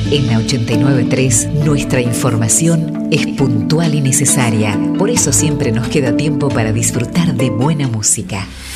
En la 89.3, nuestra información es puntual y necesaria. Por eso siempre nos queda tiempo para disfrutar de buena música.